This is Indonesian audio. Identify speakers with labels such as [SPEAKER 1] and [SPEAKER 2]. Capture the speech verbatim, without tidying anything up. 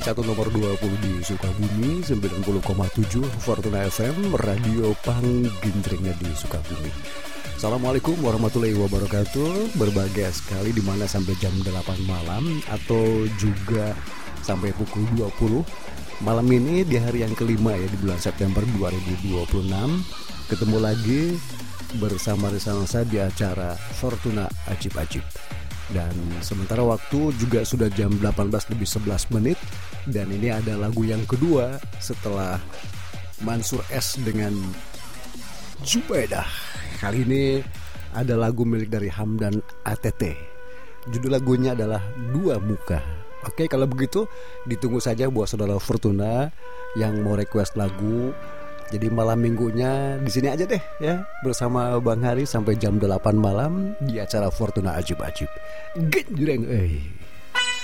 [SPEAKER 1] satu nomor dua puluh di Sukabumi, sembilan puluh koma tujuh Fortuna F M, Radio Pangginjringnya di Sukabumi. Assalamualaikum warahmatullahi wabarakatuh. Berbahagia sekali dimana sampai jam delapan malam atau juga sampai pukul dua puluh malam ini di hari yang kelima ya di bulan September dua ribu dua puluh enam. Ketemu lagi bersama Risansa di acara Fortuna Ajib-Ajib. Dan sementara waktu juga sudah jam delapan belas lebih sebelas menit. Dan ini ada lagu yang kedua setelah Mansur S dengan Zubaidah. Kali ini ada lagu milik dari Hamdan A T T. Judul lagunya adalah Dua Muka. Oke, kalau begitu ditunggu saja buat saudara Fortuna yang mau request lagu. Jadi malam minggunya di sini aja deh ya, bersama Bang Hari sampai jam delapan malam di acara Fortuna Ajib-Ajib. Genjreng, eh.